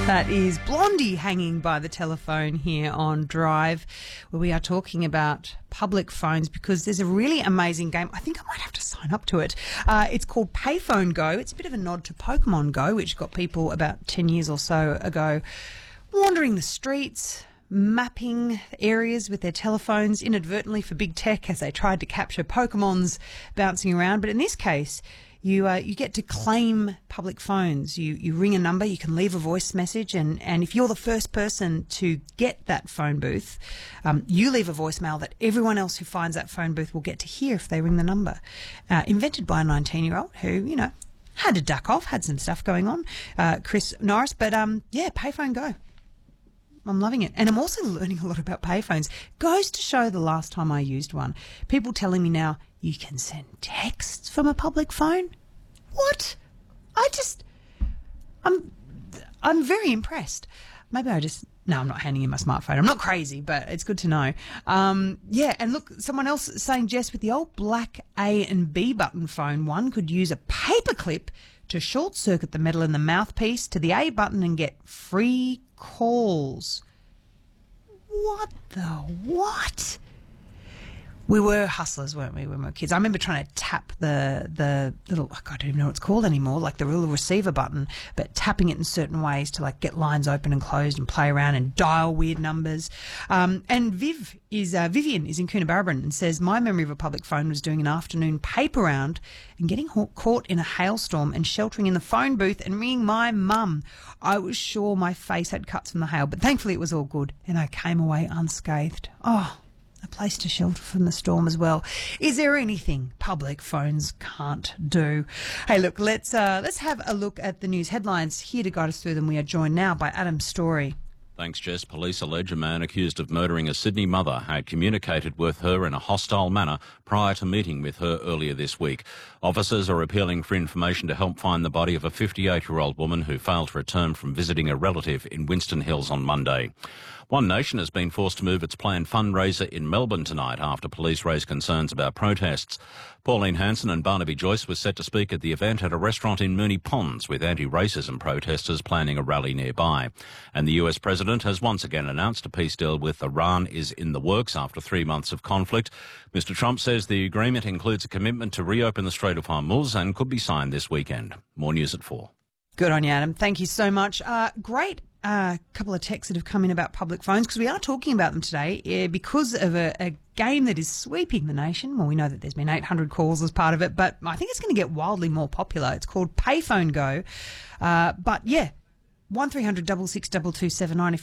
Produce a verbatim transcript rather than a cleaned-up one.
That is Blondie hanging by the telephone here on Drive, where we are talking about public phones because there's a really amazing game. I think I might have to sign up to it. Uh, it's called Payphone Go. It's a bit of a nod to Pokemon Go, which got people about ten years or so ago wandering the streets, mapping areas with their telephones inadvertently for big tech as they tried to capture Pokemons bouncing around. But in this case, You uh, you get to claim public phones. You you ring a number, you can leave a voice message, and, and if you're the first person to get that phone booth, um, you leave a voicemail that everyone else who finds that phone booth will get to hear if they ring the number. Uh, invented by a nineteen-year-old who, you know, had to duck off, had some stuff going on, uh, Chris Norris. But, um, yeah, Payphone Go. I'm loving it. And I'm also learning a lot about payphones. Goes to show the last time I used one. People telling me now, you can send texts from a public phone? What? I just, I'm, I'm very impressed. Maybe I just, no, I'm not handing in my smartphone. I'm not crazy, but it's good to know. Um, yeah, and look, someone else saying, Jess, with the old black A and B button phone, one could use a paperclip to short circuit the metal in the mouthpiece to the A button and get free calls. What the what? We were hustlers, weren't we, when we were kids? I remember trying to tap the the little, I don't even know what it's called anymore, like the little receiver button, but tapping it in certain ways to like get lines open and closed and play around and dial weird numbers. Um, and Viv is uh, Vivian is in Coonabarabran and says, my memory of a public phone was doing an afternoon paper round and getting ha- caught in a hailstorm and sheltering in the phone booth and ringing my mum. I was sure my face had cuts from the hail, but thankfully it was all good and I came away unscathed. Oh, a place to shelter from the storm as well. Is there anything public phones can't do? Hey, look, let's uh, let's have a look at the news headlines. Here to guide us through them, we are joined now by Adam Story. Thanks, Jess. Police allege a man accused of murdering a Sydney mother had communicated with her in a hostile manner prior to meeting with her earlier this week. Officers are appealing for information to help find the body of a fifty-eight-year-old woman who failed to return from visiting a relative in Winston Hills on Monday. One Nation has been forced to move its planned fundraiser in Melbourne tonight after police raised concerns about protests. Pauline Hanson and Barnaby Joyce were set to speak at the event at a restaurant in Moonee Ponds with anti-racism protesters planning a rally nearby. And the U S president has once again announced a peace deal with Iran is in the works after three months of conflict. Mister Trump says the agreement includes a commitment to reopen the Strait of Hormuz and could be signed this weekend. More news at four. Good on you, Adam. Thank you so much. Uh, great. A uh, couple of texts that have come in about public phones because we are talking about them today uh, because of a, a game that is sweeping the nation. Well, we know that there's been eight hundred calls as part of it, but I think it's going to get wildly more popular. It's called Payphone Go. Uh, but yeah, one three hundred six six two two seven nine if